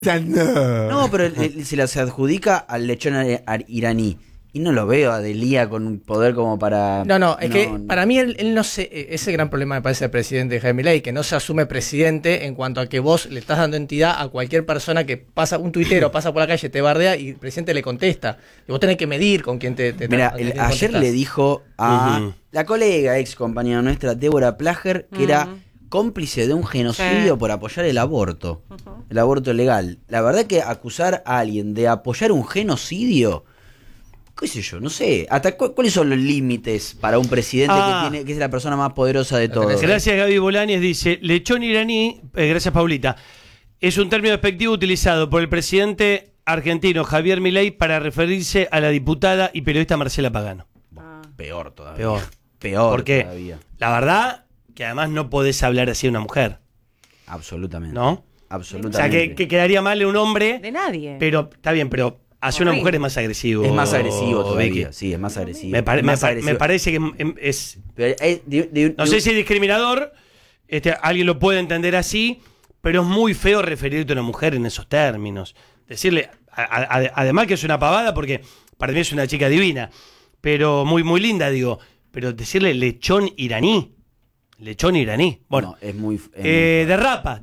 No, pero se las adjudica al lechón iraní. Y no lo veo a Delia con un poder como para... No, es que para mí él no se... Ese gran problema me parece el presidente Javier Milei, que no se asume presidente en cuanto a que vos le estás dando entidad a cualquier persona que pasa, un tuitero pasa por la calle, te bardea y el presidente le contesta. Y vos tenés que medir con quién te Mira, ayer le dijo a la colega, ex compañera nuestra, Débora Plager, que era cómplice de un genocidio por apoyar el aborto. El aborto legal. La verdad que acusar a alguien de apoyar un genocidio... qué sé yo, no sé, hasta ¿cuáles son los límites para un presidente que es la persona más poderosa de todos? Gracias, Gaby Bolañez, dice, lechón iraní, gracias Paulita, es un término despectivo utilizado por el presidente argentino Javier Milei para referirse a la diputada y periodista Marcela Pagano. Peor todavía. Peor porque todavía. La verdad que además no podés hablar así de una mujer. Absolutamente. ¿No? Absolutamente. O sea, que quedaría mal de un hombre. De nadie. Pero, está bien, pero... hacia una mujer es más agresivo. Es más agresivo todavía. Vicky. Sí, es más agresivo. Me parece que es... Pero no sé si es discriminador, alguien lo puede entender así, pero es muy feo referirte a una mujer en esos términos. Decirle, además que es una pavada, porque para mí es una chica divina, pero muy, muy linda, digo. Pero decirle lechón iraní. Lechón iraní. Bueno, no, es muy... derrapa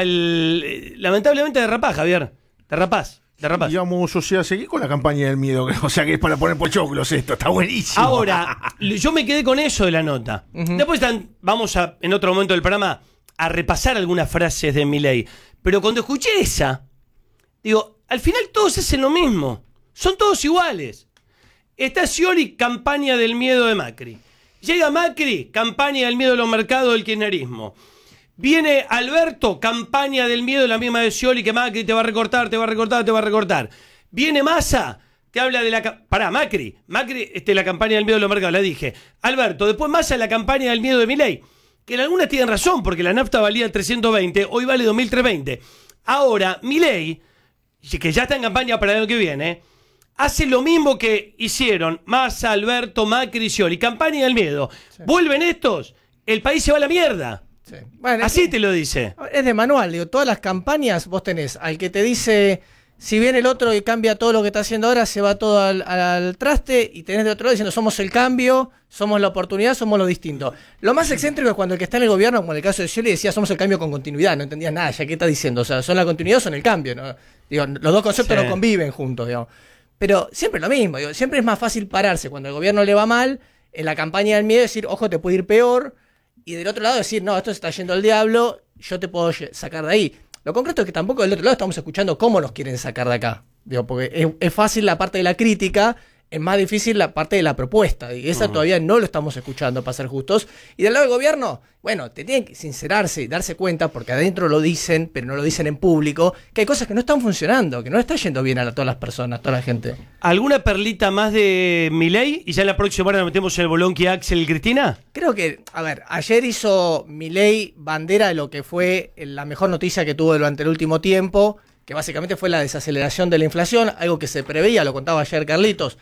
lamentablemente derrapás, Javier. Derrapás. Digamos, o sea, seguí con la campaña del miedo, o sea que es para poner pochoclos esto, está buenísimo. Ahora, yo me quedé con eso de la nota. Después vamos en otro momento del programa a repasar algunas frases de Milei. Pero cuando escuché esa, digo, al final todos hacen lo mismo. Son todos iguales. Está Scioli, campaña del miedo de Macri. Llega Macri, campaña del miedo de los mercados del kirchnerismo. Viene Alberto, campaña del miedo, la misma de Scioli, que Macri te va a recortar, te va a recortar, te va a recortar. Viene Massa, te habla de la... Macri, la campaña del miedo de los mercados, la dije. Alberto, después Massa, la campaña del miedo de Milei. Que en algunas tienen razón, porque la nafta valía 320, hoy vale 2.320. Ahora, Milei, que ya está en campaña para el año que viene, hace lo mismo que hicieron Massa, Alberto, Macri y Scioli. Campaña del miedo. Sí. Vuelven estos, el país se va a la mierda. Sí. Bueno, así te lo dice. Es de manual, digo, todas las campañas vos tenés al que te dice, si viene el otro y cambia todo lo que está haciendo ahora, se va todo al traste, y tenés de otro lado diciendo, somos el cambio, somos la oportunidad, somos lo distinto. Lo más excéntrico es cuando el que está en el gobierno, como en el caso de Scioli, decía, somos el cambio con continuidad, no entendías nada, ya qué está diciendo, o sea, son la continuidad o son el cambio, ¿no? Digo, los dos conceptos no conviven juntos, digamos. Pero siempre lo mismo, digo, siempre es más fácil pararse cuando el gobierno le va mal, en la campaña del miedo, decir, ojo, te puede ir peor, y del otro lado decir, no, esto se está yendo al diablo, yo te puedo sacar de ahí. Lo concreto es que tampoco del otro lado estamos escuchando cómo nos quieren sacar de acá. Digo, porque es fácil la parte de la crítica, es más difícil la parte de la propuesta. Y esa todavía no lo estamos escuchando, para ser justos. Y del lado del gobierno, bueno, te tienen que sincerarse y darse cuenta, porque adentro lo dicen, pero no lo dicen en público, que hay cosas que no están funcionando, que no está yendo bien a todas las personas, a toda la gente. ¿Alguna perlita más de Milei? ¿Y ya la próxima hora nos metemos en el bolonqui Axel y Cristina? Creo que, a ver, ayer hizo Milei bandera de lo que fue la mejor noticia que tuvo durante el último tiempo, que básicamente fue la desaceleración de la inflación, algo que se preveía, lo contaba ayer Carlitos,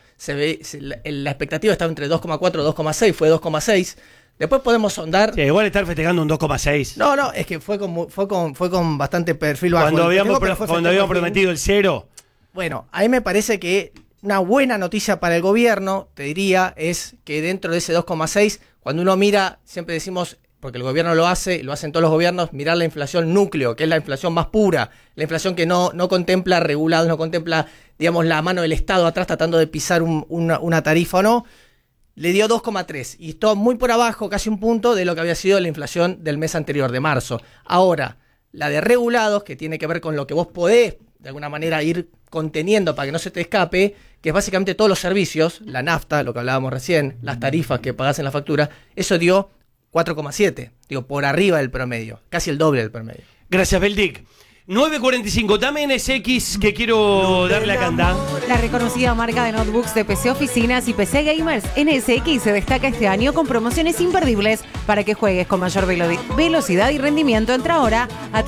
la expectativa estaba entre 2,4 y 2,6, fue 2,6. Después podemos sondar... Sí, igual estar festejando un 2,6. No, es que fue con bastante perfil bajo. Cuando habíamos prometido el 0. Bueno, a mí me parece que una buena noticia para el gobierno, te diría, es que dentro de ese 2,6, cuando uno mira, siempre decimos... porque el gobierno lo hacen todos los gobiernos, mirar la inflación núcleo, que es la inflación más pura, la inflación que no contempla regulados, no contempla, digamos, la mano del Estado atrás tratando de pisar una tarifa o no, le dio 2,3 y está muy por abajo, casi un punto, de lo que había sido la inflación del mes anterior, de marzo. Ahora, la de regulados, que tiene que ver con lo que vos podés, de alguna manera, ir conteniendo para que no se te escape, que es básicamente todos los servicios, la nafta, lo que hablábamos recién, las tarifas que pagás en la factura, eso dio 4,7, digo, por arriba del promedio, casi el doble del promedio. Gracias, Beldic. 9:45, dame NSX que quiero darle a cantar. La reconocida marca de notebooks de PC Oficinas y PC Gamers, NSX se destaca este año con promociones imperdibles para que juegues con mayor velocidad y rendimiento. Entra ahora a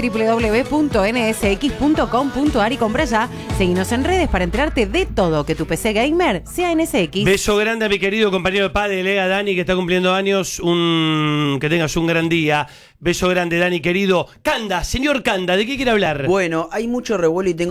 www.nsx.com.ar y compra ya. Seguinos en redes para enterarte de todo, que tu PC Gamer sea NSX. Beso grande a mi querido compañero de pádel, a Dani, que está cumpliendo años. Que tengas un gran día. Beso grande, Dani, querido. Canda, señor Canda, ¿de qué quiere hablar? Bueno, hay mucho revuelo y tengo